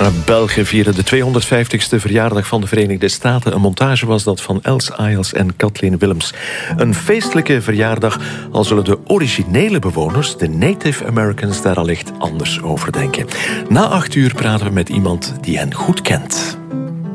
België vieren de 250ste verjaardag van de Verenigde Staten. Een montage was dat van Els Ayels en Kathleen Willems. Een feestelijke verjaardag, al zullen de originele bewoners, de Native Americans, daar allicht anders over denken. Na 8 uur praten we met iemand die hen goed kent.